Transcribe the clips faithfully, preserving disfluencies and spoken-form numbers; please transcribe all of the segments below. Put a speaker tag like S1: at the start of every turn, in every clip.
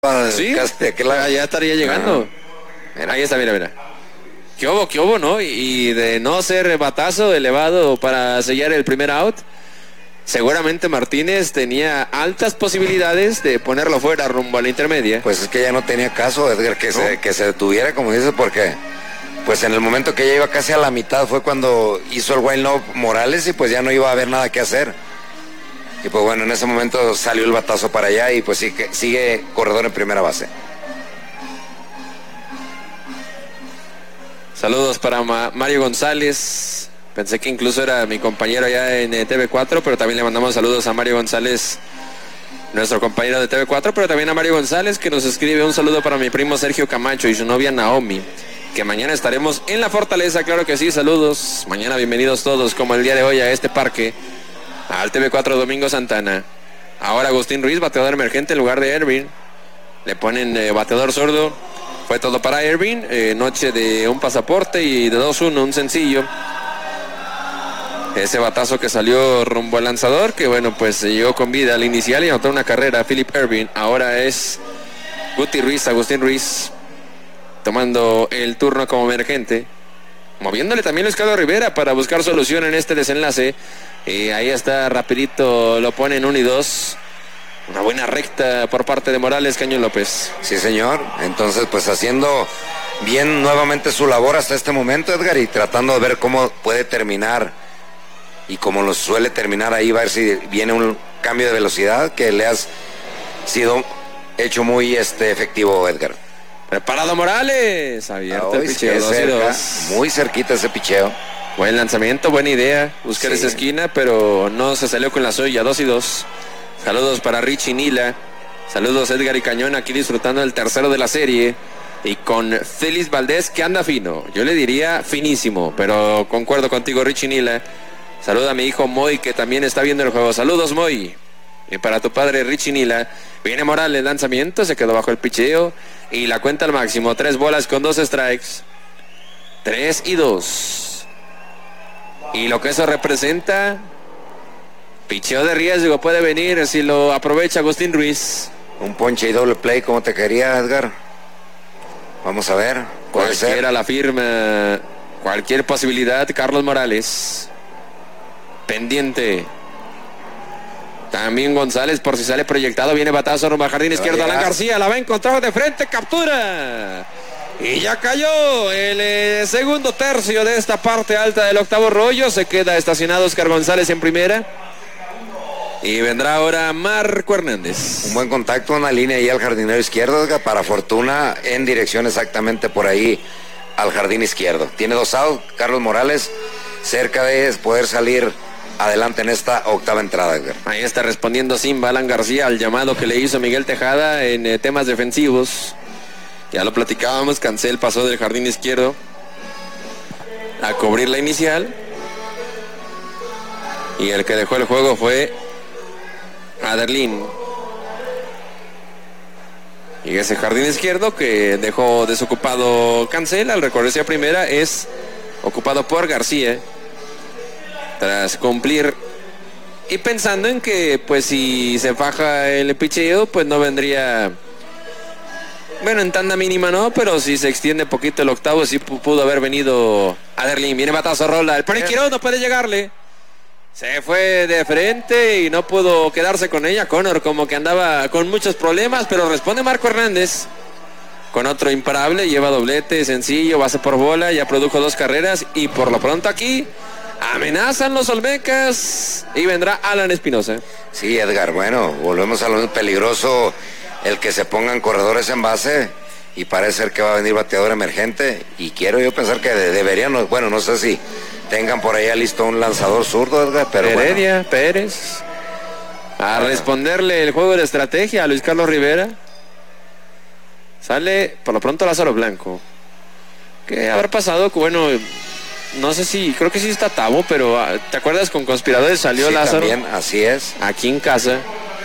S1: Sí,
S2: de aquel lado.
S1: ya estaría llegando.
S2: Ah, mira.
S1: Ahí está, mira, mira. ¿Qué hubo, qué hubo, no? Y de no ser batazo elevado para sellar el primer out, seguramente Martínez tenía altas posibilidades de ponerlo fuera rumbo a la intermedia.
S2: Pues es que ya no tenía caso, Edgar, que, ¿no? se, que se detuviera, como dices, porque pues en el momento que ya iba casi a la mitad fue cuando hizo el wild no Morales y pues ya no iba a haber nada que hacer. Y pues bueno, en ese momento salió el batazo para allá y pues sí, que sigue corredor en primera base.
S1: Saludos para Ma- Mario González. Pensé que incluso era mi compañero allá en eh, T V cuatro, pero también le mandamos saludos a Mario González, nuestro compañero de T V cuatro, pero también a Mario González, que nos escribe un saludo para mi primo Sergio Camacho y su novia Naomi, que mañana estaremos en la Fortaleza. Claro que sí, saludos. Mañana bienvenidos todos, como el día de hoy, a este parque, al T V cuatro Domingo Santana. Ahora Agustín Ruiz, bateador emergente en lugar de Ervin. Le ponen eh, bateador zurdo. Fue todo para Ervin, eh, noche de un pasaporte y de dos uno, un sencillo. Ese batazo que salió rumbo al lanzador, que bueno, pues se llegó con vida al inicial y anotó una carrera. Philip Ervin, ahora es Guti Ruiz, Agustín Ruiz, tomando el turno como emergente. Moviéndole también Luis Carlos Rivera para buscar solución en este desenlace. Y ahí está, rapidito lo ponen uno y dos. Una buena recta por parte de Morales Caño López.
S2: Sí, señor. Entonces, pues haciendo bien nuevamente su labor hasta este momento, Edgar, y tratando de ver cómo puede terminar. Y como lo suele terminar ahí, va a ver si viene un cambio de velocidad que le has sido hecho muy este, efectivo, Edgar.
S1: Preparado Morales. Abierto el picheo. Dos y dos.
S2: Muy cerquita ese picheo.
S1: Buen lanzamiento, buena idea. Buscar sí. esa esquina, pero no se salió con la suya. Dos y dos. Saludos para Richie Nila. Saludos Edgar y Cañón, aquí disfrutando del tercero de la serie. Y con Félix Valdés, que anda fino. Yo le diría finísimo, pero concuerdo contigo, Richie Nila. Saluda a mi hijo Moy, que también está viendo el juego. Saludos, Moy. Y para tu padre, Richie Nila. Viene Morales, lanzamiento, se quedó bajo el picheo. Y la cuenta al máximo. Tres bolas con dos strikes. Tres y dos. Y lo que eso representa... Picheo de riesgo puede venir si lo aprovecha Agustín Ruiz.
S2: Un ponche y doble play como te quería, Edgar. Vamos a ver.
S1: Cualquiera la firma. Cualquier posibilidad, Carlos Morales. Pendiente. También González por si sale proyectado. Viene batazo rumbo al jardín izquierdo. Alan García la va a encontrar de frente. Captura. Y ya cayó el eh, segundo tercio de esta parte alta del octavo rollo. Se queda estacionado Oscar González en primera. Y vendrá ahora Marco Hernández.
S2: Un buen contacto, una línea ahí al jardinero izquierdo, para fortuna, en dirección exactamente por ahí al jardín izquierdo. Tiene dos outs, Carlos Morales, cerca de poder salir adelante en esta octava entrada, Edgar.
S1: Ahí está respondiendo Simba Alan García al llamado que le hizo Miguel Tejada en eh, temas defensivos. Ya lo platicábamos, Cancel pasó del jardín izquierdo a cubrir la inicial. Y el que dejó el juego fue Aderlín. Y ese jardín izquierdo que dejó desocupado Cancel al recorrerse a primera es ocupado por García tras cumplir y pensando en que pues si se faja el picheo pues no vendría, bueno, en tanda mínima no, pero si se extiende poquito el octavo sí pudo haber venido Aderlín. Viene batazo, rola, el Paniquirón no puede llegarle. Se fue de frente y no pudo quedarse con ella. Connor como que andaba con muchos problemas, pero responde Marco Hernández con otro imparable, lleva doblete, sencillo, base por bola, ya produjo dos carreras y por lo pronto aquí amenazan los Olmecas y vendrá Alan Espinosa.
S2: Sí, Edgar, bueno, volvemos a lo peligroso, el que se pongan corredores en base y parece ser que va a venir bateador emergente y quiero yo pensar que de, deberían, bueno, no sé si tengan por allá listo un lanzador zurdo, Edgar, pero
S1: Heredia,
S2: bueno.
S1: Pérez. A bueno. responderle el juego de estrategia a Luis Carlos Rivera. Sale por lo pronto Lázaro Blanco. ¿Qué habrá pasado? Bueno, no sé si, creo que sí está Tabo, pero ¿te acuerdas con Conspiradores salió
S2: sí,
S1: Lázaro?
S2: También, así es.
S1: Aquí en casa.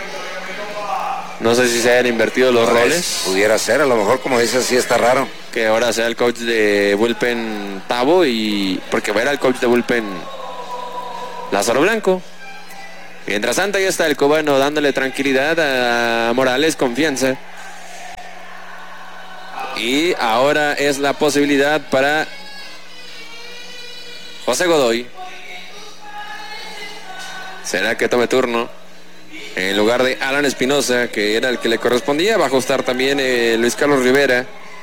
S1: No sé si se hayan invertido los
S2: no,
S1: roles.
S2: Pudiera ser, a lo mejor como dices, sí está raro.
S1: Que ahora sea el coach de bullpen Tabo y... porque va a ir al coach de bullpen Lázaro Blanco. Mientras tanto, ahí está el cubano dándole tranquilidad a Morales, confianza. Y ahora es la posibilidad para José Godoy. ¿Será que tome turno en lugar de Alan Espinosa, que era el que le correspondía? Va a ajustar también eh, Luis Carlos Rivera,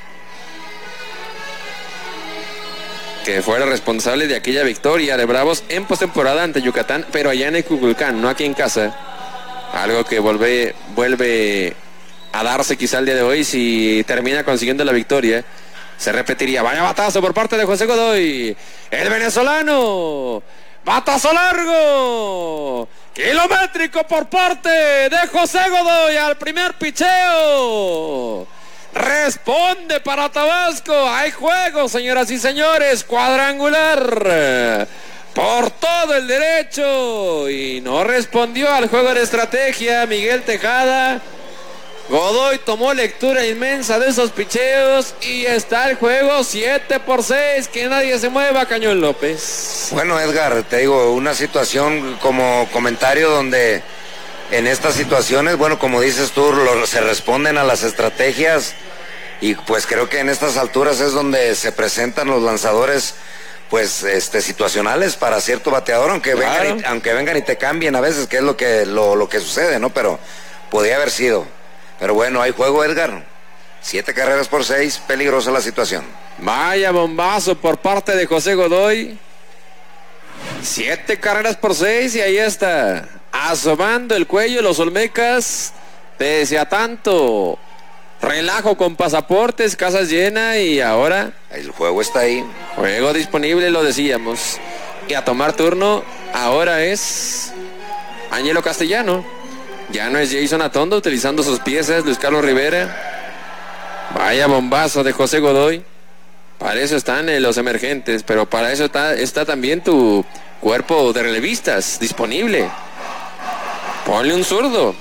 S1: que fue el responsable de aquella victoria de Bravos en postemporada ante Yucatán, pero allá en Ecuculcán, no aquí en casa. Algo que vuelve, vuelve a darse quizá el día de hoy si termina consiguiendo la victoria. Se repetiría. Vaya batazo por parte de José Godoy, el venezolano. Batazo largo, kilométrico por parte de José Godoy al primer picheo. Responde para Tabasco. Hay juego, señoras y señores. Cuadrangular por todo el derecho. Y no respondió al juego de estrategia Miguel Tejada. Godoy tomó lectura inmensa de esos picheos y está el juego siete por seis. Que nadie se mueva, Cañón López.
S2: Bueno, Edgar, te digo, una situación como comentario donde en estas situaciones, bueno, como dices tú, lo, se responden a las estrategias y pues creo que en estas alturas es donde se presentan los lanzadores pues este situacionales para cierto bateador, aunque claro. vengan y, aunque vengan y te cambien a veces, que es lo que lo, lo que sucede, ¿no? Pero podía haber sido. Pero bueno, hay juego, Edgar. Siete carreras por seis, peligrosa la situación.
S1: Vaya bombazo por parte de José Godoy. Siete carreras por seis y ahí está, asomando el cuello los Olmecas. Pese a tanto relajo con pasaportes, casas llenas y ahora...
S2: El juego está ahí.
S1: Juego disponible, lo decíamos. Y a tomar turno ahora es Ángelo Castellano. Ya no es Jason Atondo utilizando sus piezas, Luis Carlos Rivera. Vaya bombazo de José Godoy. Para eso están eh, los emergentes, pero para eso está, está también tu cuerpo de relevistas disponible. Ponle un zurdo.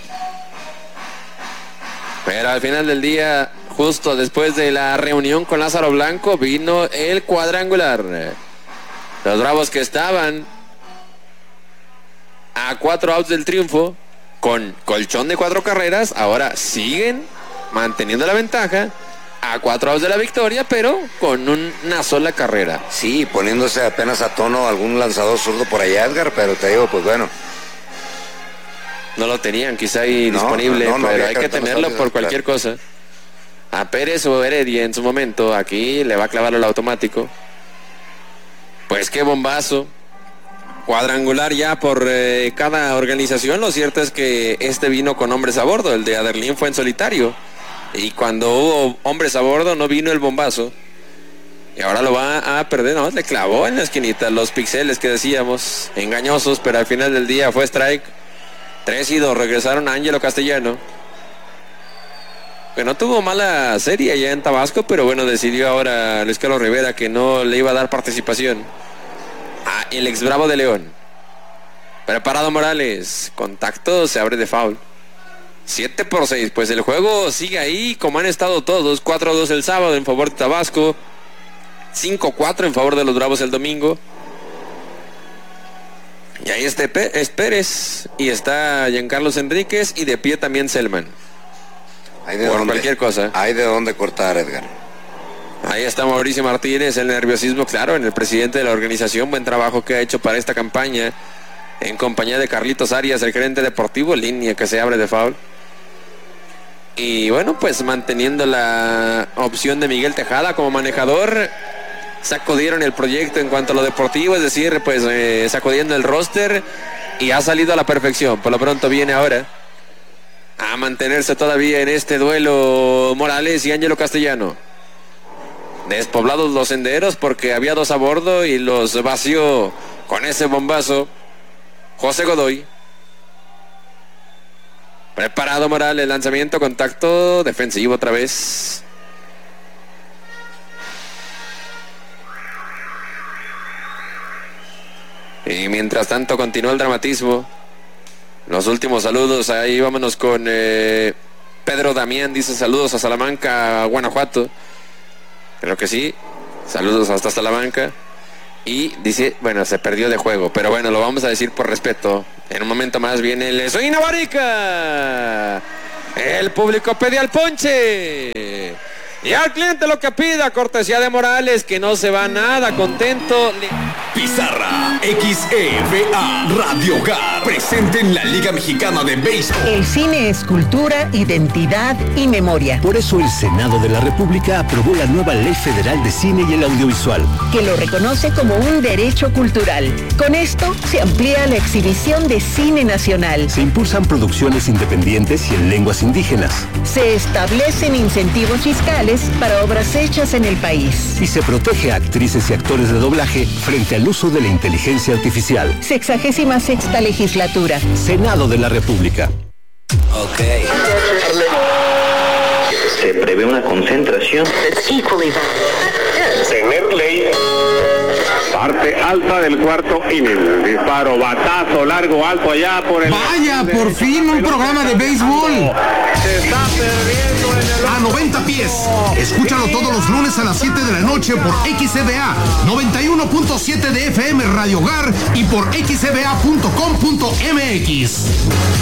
S1: Pero al final del día, justo después de la reunión con Lázaro Blanco, vino el cuadrangular. Los Bravos, que estaban a cuatro outs del triunfo, con colchón de cuatro carreras, ahora siguen manteniendo la ventaja a cuatro outs de la victoria, pero con un, una sola carrera.
S2: Sí, poniéndose apenas a tono algún lanzador zurdo por allá, Edgar, pero te digo, pues bueno.
S1: No lo tenían quizá ahí no, disponible, no, no, pero no hay que tenerlo por cualquier claro. cosa. A Pérez o Heredia en su momento, aquí le va a clavar el automático. Pues qué bombazo. Cuadrangular ya por eh, cada organización. Lo cierto es que este vino con hombres a bordo. El de Aderlín fue en solitario. Y cuando hubo hombres a bordo no vino el bombazo. Y ahora lo va a perder. No, le clavó en la esquinita los pixeles que decíamos. Engañosos, pero al final del día fue strike. Tres y dos. Regresaron a Ángelo Castellano. Que no tuvo mala serie allá en Tabasco, pero bueno, decidió ahora Luis Carlos Rivera que no le iba a dar participación a el ex Bravo de León. Preparado Morales, contacto, se abre de foul. siete por seis, pues el juego sigue ahí como han estado todos. cuatro dos el sábado en favor de Tabasco, cinco cuatro en favor de los Bravos el domingo. Y ahí está es Pérez y está Giancarlos Enríquez y de pie también Selman.
S2: Hay de
S1: por
S2: dónde,
S1: cualquier cosa.
S2: Hay de dónde cortar, Edgar.
S1: Ahí está Mauricio Martínez, el nerviosismo, claro, en el presidente de la organización. Buen trabajo que ha hecho para esta campaña en compañía de Carlitos Arias, el gerente deportivo. Línea que se abre de foul. Y bueno, pues manteniendo la opción de Miguel Tejada como manejador. Sacudieron el proyecto en cuanto a lo deportivo, es decir, pues eh, sacudiendo el roster, y ha salido a la perfección. Por lo pronto viene ahora a mantenerse todavía en este duelo Morales y Ángelo Castellano. Despoblados los senderos porque había dos a bordo y los vació con ese bombazo José Godoy. Preparado Morales, lanzamiento, contacto defensivo otra vez. Y mientras tanto continúa el dramatismo. Los últimos saludos, ahí vámonos con eh, Pedro Damián, dice saludos a Salamanca, Guanajuato. Creo que sí, saludos hasta Salamanca. Y dice, bueno, se perdió de juego, pero bueno, lo vamos a decir por respeto. En un momento más viene el Swing Barica. El público pedía el ponche. Y al cliente lo que pida, cortesía de Morales, que no se va nada contento.
S3: Pizarra X E V A Radio Hogar presente en la Liga Mexicana de Béisbol.
S4: El cine es cultura, identidad y memoria.
S5: Por eso el Senado de la República aprobó la nueva Ley Federal de Cine y el Audiovisual,
S4: que lo reconoce como un derecho cultural. Con esto se amplía la exhibición de cine nacional.
S5: Se impulsan producciones independientes y en lenguas indígenas.
S4: Se establecen incentivos fiscales para obras hechas en el país.
S5: Y se protege a actrices y actores de doblaje frente al uso de la inteligencia artificial.
S4: Sexagésima sexta legislatura.
S5: Senado de la República.
S6: Ok. Se prevé una concentración.
S7: Tener ley. Parte alta del cuarto inning. Disparo, batazo, largo, alto allá por el...
S8: Vaya, por fin un programa de béisbol.
S7: Se está perdiendo en el...
S8: A noventa pies. Escúchalo todos los lunes a las siete de la noche por X E V A noventa y uno punto siete de F M Radio Hogar y por x e v a punto com punto m x.